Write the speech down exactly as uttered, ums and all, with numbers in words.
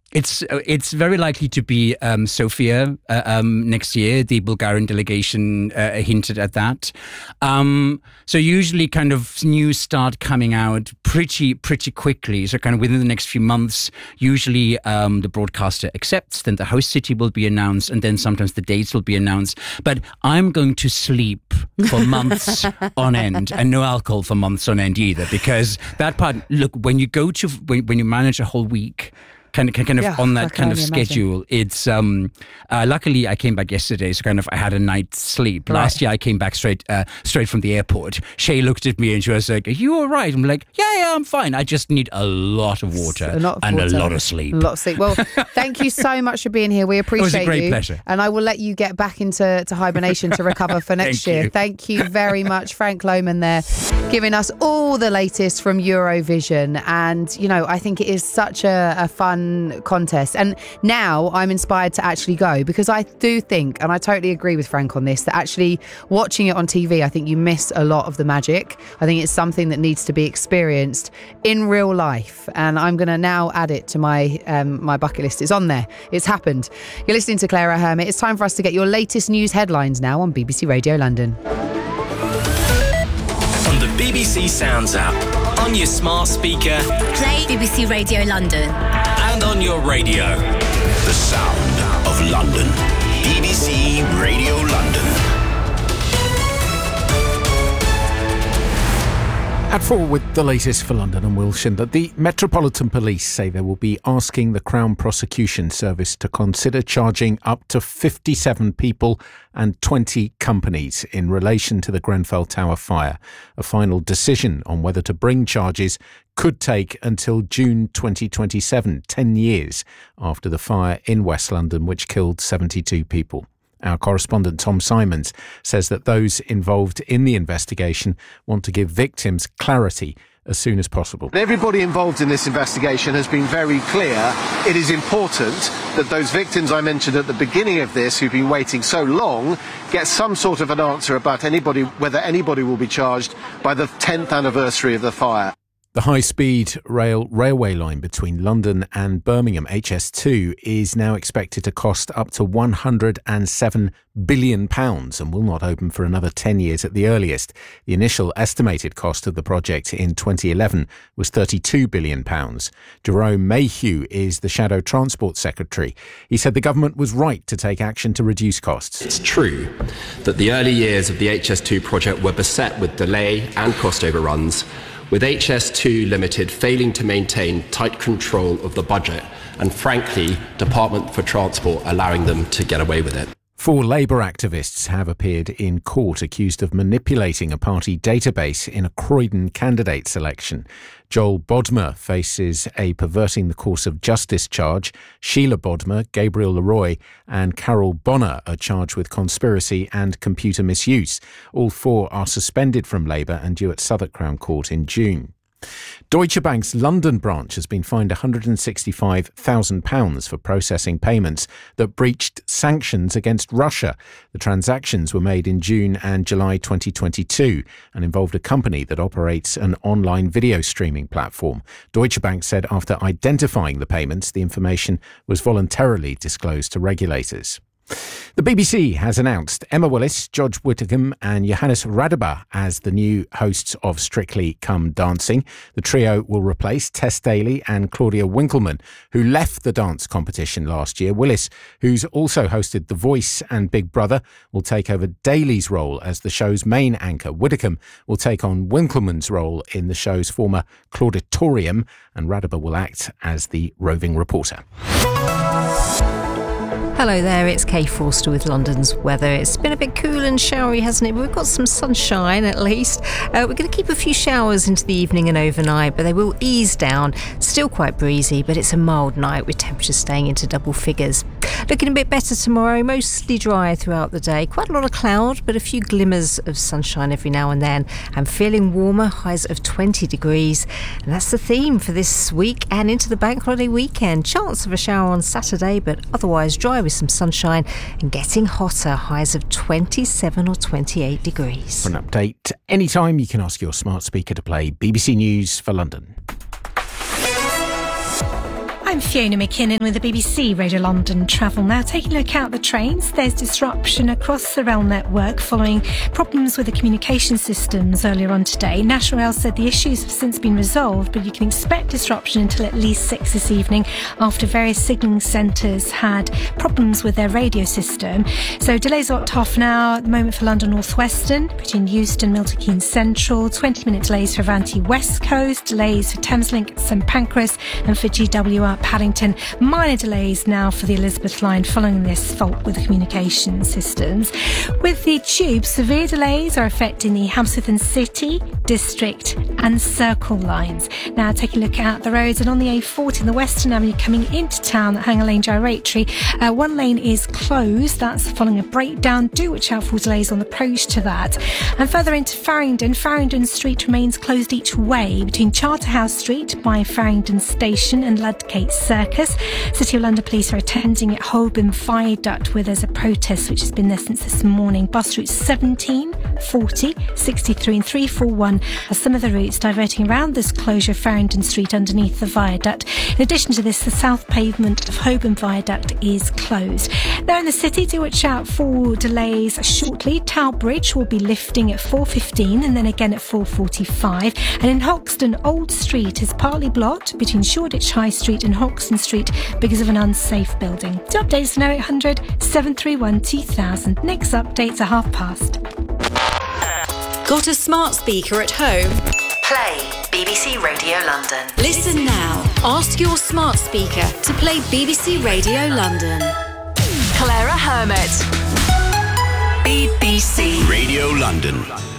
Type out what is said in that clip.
It's it's very likely to be um, Sofia uh, um, next year. The Bulgarian delegation uh, hinted at that. Um, so usually kind of news start coming out pretty pretty quickly. So kind of within the next few months, usually um, the broadcaster accepts, then the host city will be announced, and then sometimes the dates will be announced. But I'm going to sleep for months on end, and no alcohol for months on end either, because that part, look, when you go to, when, when you manage a whole week, kind of, kind of Yeah, on I that can kind of only imagine. schedule, it's um uh, luckily I came back yesterday, so kind of I had a night's sleep. Right. Last year I came back straight uh, straight from the airport. Shay looked at me and she was like, "Are you all right?" I'm like, "Yeah, yeah, I'm fine. I just need a lot of water A lot of and water. a lot of sleep." A lot of sleep. Well, thank you so much for being here. We appreciate It was a great you. pleasure. And I will let you get back into to hibernation to recover for next Thank year. you. Thank you very much, Frank Lohman there, giving us all the latest from Eurovision. And, you know, I think it is such a, a fun contest. And now I'm inspired to actually go, because I do think, and I totally agree with Frank on this, that actually watching it on T V, I think you miss a lot of the magic. I think it's something that needs to be experienced in real life. And I'm going to now add it to my um, my bucket list. It's on there. It's happened. You're listening to Clara Hermit. It's time for us to get your latest news headlines now on B B C Radio London. On the B B C Sounds app, on your smart speaker, Play B B C Radio London. and on your radio. The sound of London. B B C Radio London. At four with the latest for London and Will Schindler. The Metropolitan Police say they will be asking the Crown Prosecution Service to consider charging up to fifty-seven people and twenty companies in relation to the Grenfell Tower fire. A final decision on whether to bring charges could take until June twenty twenty-seven, ten years after the fire in West London, which killed seventy-two people. Our correspondent Tom Simons says that those involved in the investigation want to give victims clarity as soon as possible. Everybody involved in this investigation has been very clear. It is important that those victims I mentioned at the beginning of this, who've been waiting so long, get some sort of an answer about anybody, whether anybody will be charged by the tenth anniversary of the fire. The high-speed rail railway line between London and Birmingham, H S two, is now expected to cost up to one hundred seven billion pounds and will not open for another ten years at the earliest. The initial estimated cost of the project in twenty eleven was thirty-two billion pounds. Jerome Mayhew is the Shadow Transport Secretary. He said the government was right to take action to reduce costs. It's true that the early years of the H S two project were beset with delay and cost overruns, with H S two Limited failing to maintain tight control of the budget and, frankly, Department for Transport allowing them to get away with it. Four Labour activists have appeared in court accused of manipulating a party database in a Croydon candidate selection. Joel Bodmer faces a perverting the course of justice charge. Sheila Bodmer, Gabriel Leroy and Carol Bonner are charged with conspiracy and computer misuse. All four are suspended from Labour and due at Southwark Crown Court in June. Deutsche Bank's London branch has been fined one hundred sixty-five thousand pounds for processing payments that breached sanctions against Russia. The transactions were made in June and July twenty twenty-two and involved a company that operates an online video streaming platform. Deutsche Bank said after identifying the payments, the information was voluntarily disclosed to regulators. The B B C has announced Emma Willis, George Whittaker and Johannes Radeba as the new hosts of Strictly Come Dancing. The trio will replace Tess Daly and Claudia Winkleman, who left the dance competition last year. Willis, who's also hosted The Voice and Big Brother, will take over Daly's role as the show's main anchor. Whittaker will take on Winkleman's role in the show's former Clauditorium, and Radeba will act as the roving reporter. Hello there, it's Kay Forster with London's weather. It's been a bit cool and showery, hasn't it? But we've got some sunshine at least. Uh, we're going to keep a few showers into the evening and overnight, but they will ease down. Still quite breezy, but it's a mild night with temperatures staying into double figures. Looking a bit better tomorrow, mostly dry throughout the day. Quite a lot of cloud, but a few glimmers of sunshine every now and then. And feeling warmer, highs of twenty degrees. And that's the theme for this week and into the bank holiday weekend. Chance of a shower on Saturday, but otherwise dry with some sunshine and getting hotter, highs of twenty-seven or twenty-eight degrees. For an update anytime, you can ask your smart speaker to play B B C News for London. I'm Fiona McKinnon with the B B C Radio London Travel Now. Taking a look out the trains, there's disruption across the rail network following problems with the communication systems earlier on today. National Rail said the issues have since been resolved, but you can expect disruption until at least six this evening after various signalling centres had problems with their radio system. So delays are up to half an hour at the moment for London North Western, between Euston, Milton Keynes Central, twenty minute delays for Avanti West Coast, delays for Thameslink at St Pancras and for G W R Paddington. Minor delays now for the Elizabeth line following this fault with the communication systems. With the tube, severe delays are affecting the Hammersmith and City, District and Circle lines. Now taking a look at the roads, and on the A forty in the Western Avenue coming into town at Hanger Lane Gyratory, uh, one lane is closed. That's following a breakdown. Do watch out for delays on the approach to that. And further into Farringdon, Farringdon Street remains closed each way between Charterhouse Street by Farringdon Station and Ludgate Circus. City of London Police are attending at Holborn Viaduct where there's a protest which has been there since this morning. Bus routes seventeen, forty, sixty-three and three forty-one are some of the routes diverting around this closure of Farringdon Street underneath the viaduct. In addition to this, the south pavement of Holborn Viaduct is closed. Now in the city, do watch out for delays shortly. Tower Bridge will be lifting at four fifteen and then again at four forty-five. And in Hoxton, Old Street is partly blocked between Shoreditch High Street and Hoxton Street because of an unsafe building. To updates on oh eight hundred, seven three one, two thousand. Next updates are half past. Got a smart speaker at home? Play B B C Radio London. Listen now. Ask your smart speaker to play B B C Radio London. Clara Hermit. B B C Radio London.